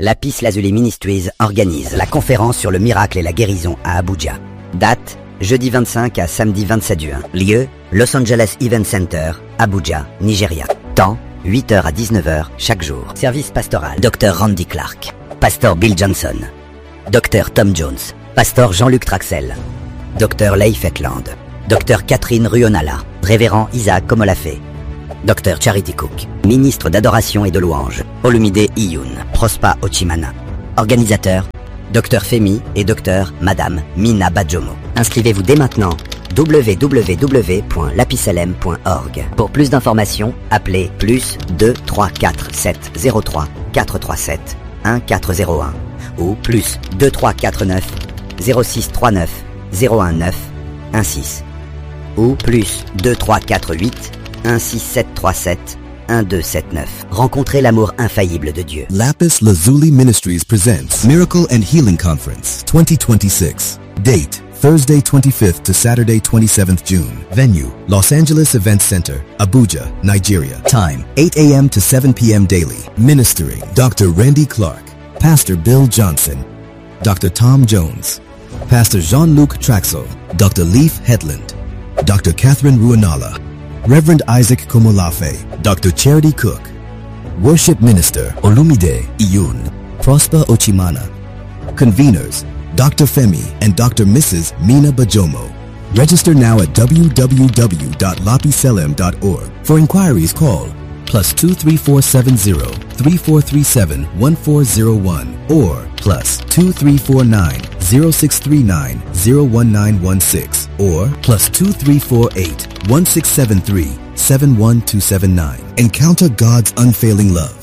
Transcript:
Lapis Lazuli Ministries organise la conférence sur le miracle et la guérison à Abuja. Date, jeudi 25 à samedi 27 juin. Lieu, Los Angeles Event Center, Abuja, Nigeria. Temps, 8h à 19h chaque jour. Service pastoral, Dr Randy Clark, Pasteur Bill Johnson, Dr Tom Jones, Pasteur Jean-Luc Traxel, Dr Leif Hetland, Dr Catherine Ruonala, Révérend Isaac Komolafé, Dr Charity Cook, ministre d'adoration et de louange, Olumide Iyun, Prosper Ochimana. Organisateur, Dr Femi et Dr Madame Mina Badjomo. Inscrivez-vous dès maintenant, www.lapisalem.org. Pour plus d'informations, appelez +2 347 03 437 1401 ou +2 349 0639 019 16 ou +2 348 16737 1279. Rencontrez l'amour infaillible de Dieu. Lapis Lazuli Ministries presents Miracle and Healing Conference 2026. Date, Thursday 25th to Saturday 27th June. Venue, Los Angeles Event Center, Abuja, Nigeria. Time, 8 a.m. to 7 p.m. daily. Ministering, Dr. Randy Clark, Pastor Bill Johnson, Dr. Tom Jones, Pastor Jean-Luc Traxel, Dr. Leif Hetland, Dr. Catherine Ruonala, Reverend Isaac Komolafe, Dr. Charity Cook, Worship Minister Olumide Iyun, Prosper Ochimana. Conveners, Dr. Femi and Dr. Mrs. Mina Bajomo. Register now at www.lapiselem.org. For inquiries, call +23470 3437 1401 or +2349 0639 01916 or +2348 1673 71279. Encounter God's unfailing love.